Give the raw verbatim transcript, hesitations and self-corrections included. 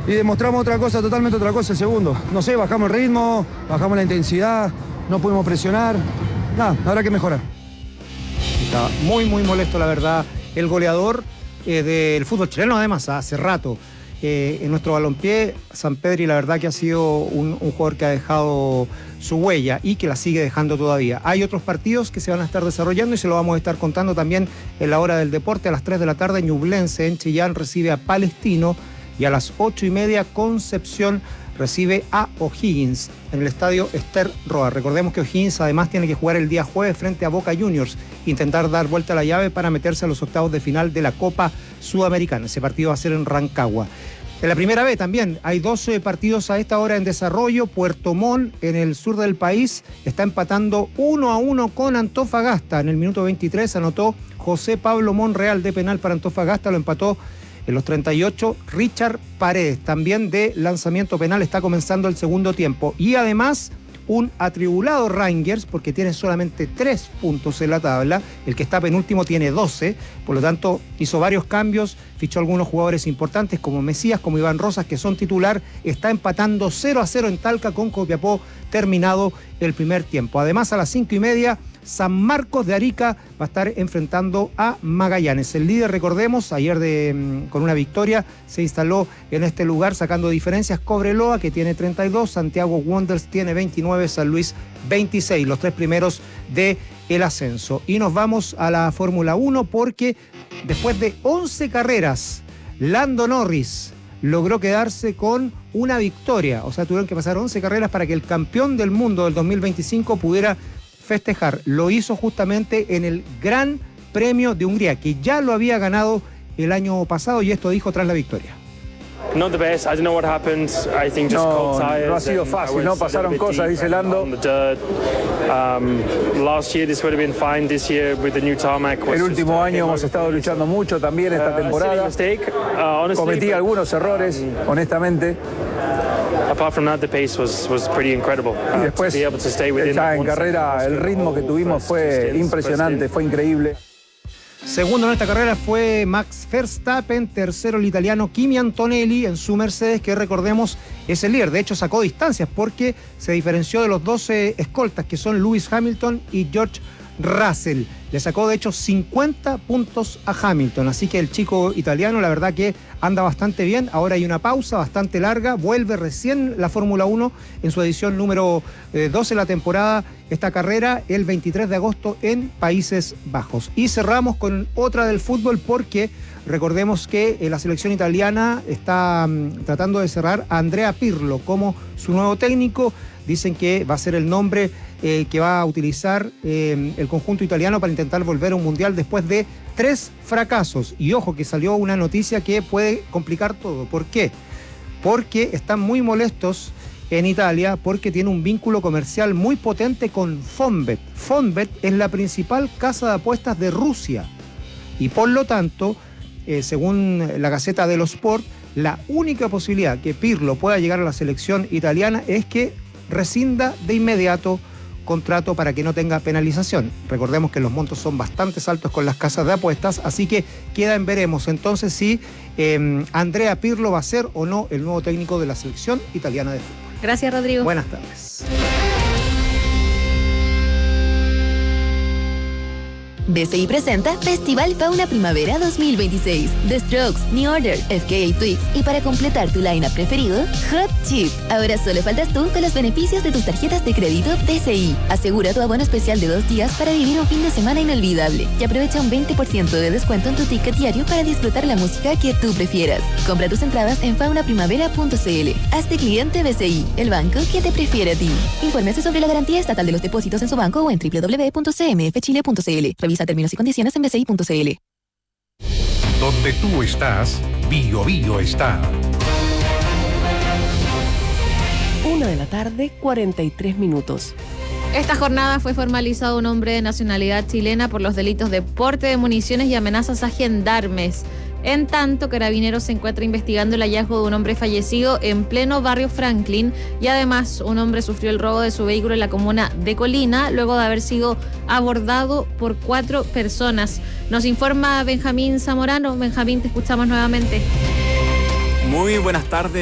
y demostramos otra cosa, totalmente otra cosa el segundo. No sé, bajamos el ritmo, bajamos la intensidad, no pudimos presionar. Nada, habrá que mejorar. Está muy, muy molesto, la verdad, el goleador eh, del fútbol chileno, además, hace rato. Eh, en nuestro balompié, Sampedri, la verdad que ha sido un, un jugador que ha dejado su huella y que la sigue dejando todavía. Hay otros partidos que se van a estar desarrollando y se lo vamos a estar contando también en la hora del deporte. A las tres de la tarde, Ñublense en Chillán recibe a Palestino y a las ocho y media, Concepción recibe a O'Higgins en el estadio Ester Roa. Recordemos que O'Higgins además tiene que jugar el día jueves frente a Boca Juniors, intentar dar vuelta a la llave para meterse a los octavos de final de la Copa Sudamericana. Ese partido va a ser en Rancagua. En la primera B también hay doce partidos a esta hora en desarrollo. Puerto Montt, en el sur del país, está empatando uno a uno con Antofagasta. En el minuto veintitrés anotó José Pablo Monreal de penal para Antofagasta, lo empató en los treinta y ocho Richard Paredes. También de lanzamiento penal está comenzando el segundo tiempo. Y además un atribulado Rangers, porque tiene solamente tres puntos en la tabla. El que está penúltimo tiene doce, por lo tanto hizo varios cambios, fichó algunos jugadores importantes como Mesías, como Iván Rosas, que son titular. Está empatando cero a cero en Talca con Copiapó, terminado el primer tiempo. Además, a las cinco y media, San Marcos de Arica va a estar enfrentando a Magallanes. El líder, recordemos, ayer de, con una victoria se instaló en este lugar sacando diferencias. Cobreloa, que tiene treinta y dos, Santiago Wanderers tiene veintinueve, San Luis veintiséis, los tres primeros de el ascenso. Y nos vamos a la Fórmula uno porque después de once carreras, Lando Norris logró quedarse con una victoria. O sea, tuvieron que pasar once carreras para que el campeón del mundo del dos mil veinticinco pudiera festejar. Lo hizo justamente en el Gran Premio de Hungría, que ya lo había ganado el año pasado, y esto dijo tras la victoria. No, no ha sido fácil, ¿no? Pasaron cosas, dice Lando. El último año hemos estado luchando mucho también esta temporada. Cometí algunos errores, honestamente. Y después, ya en carrera, el ritmo que tuvimos fue impresionante, fue increíble. Segundo en esta carrera fue Max Verstappen, tercero el italiano Kimi Antonelli en su Mercedes, que recordemos es el líder. De hecho, sacó distancias porque se diferenció de los doce escoltas, que son Lewis Hamilton y George Russell. Le sacó de hecho cincuenta puntos a Hamilton, así que el chico italiano la verdad que anda bastante bien. Ahora hay una pausa bastante larga, vuelve recién la Fórmula uno en su edición número eh, doce de la temporada, esta carrera el veintitrés de agosto en Países Bajos. Y cerramos con otra del fútbol porque recordemos que eh, la selección italiana está um, tratando de cerrar a Andrea Pirlo como su nuevo técnico. Dicen que va a ser el nombre eh, que va a utilizar eh, el conjunto italiano para intentar volver a un mundial después de tres fracasos. Y ojo que salió una noticia que puede complicar todo. ¿Por qué? Porque están muy molestos en Italia porque tiene un vínculo comercial muy potente con Fonbet. Fonbet es la principal casa de apuestas de Rusia. Y por lo tanto, eh, según la Gaceta dello Sport, la única posibilidad que Pirlo pueda llegar a la selección italiana es que rescinda de inmediato contrato para que no tenga penalización. Recordemos que los montos son bastante altos con las casas de apuestas, así que queda en veremos entonces si eh, Andrea Pirlo va a ser o no el nuevo técnico de la selección italiana de fútbol. Gracias, Rodrigo. Buenas tardes. B C I presenta Festival Fauna Primavera dos mil veintiséis. The Strokes, New Order, F K A Twigs y para completar tu line-up preferido, Hot Chip. Ahora solo faltas tú con los beneficios de tus tarjetas de crédito B C I. Asegura tu abono especial de dos días para vivir un fin de semana inolvidable y aprovecha un veinte por ciento de descuento en tu ticket diario para disfrutar la música que tú prefieras. Compra tus entradas en fauna primavera punto c l. Hazte cliente B C I, el banco que te prefiere a ti. Infórmese sobre la garantía estatal de los depósitos en su banco o en doble u doble u doble u punto c m f chile punto c l. Revisa términos y condiciones en b c i punto c l. Donde tú estás, Bio Bio está. Una de la tarde, cuarenta y tres minutos. Esta jornada fue formalizado un hombre de nacionalidad chilena por los delitos de porte de municiones y amenazas a gendarmes. En tanto, Carabineros se encuentra investigando el hallazgo de un hombre fallecido en pleno barrio Franklin y además un hombre sufrió el robo de su vehículo en la comuna de Colina luego de haber sido abordado por cuatro personas. Nos informa Benjamín Zamorano. Benjamín, te escuchamos nuevamente. Muy buenas tardes.